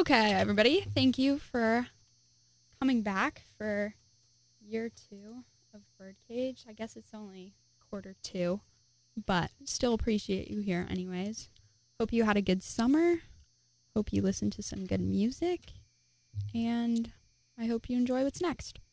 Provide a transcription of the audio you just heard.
Okay, everybody, thank you for coming back for year 2 of Birdcage. I guess it's only quarter 2, but still appreciate you here anyways. Hope you had a good summer. Hope you listened to some good music. And I hope you enjoy what's next.